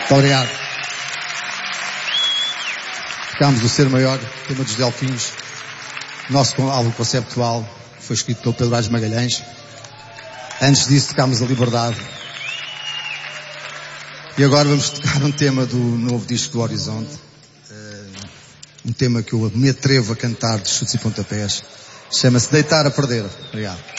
Muito obrigado. Tocámos o Ser Maior, tema dos Delfins. Nosso álbum conceptual foi escrito pelo Pedro Aires Magalhães. Antes disso tocámos a Liberdade. E agora vamos tocar um tema do novo disco do Horizonte. Um tema que eu me atrevo a cantar de chutes e pontapés. Chama-se Deitar a Perder. Obrigado.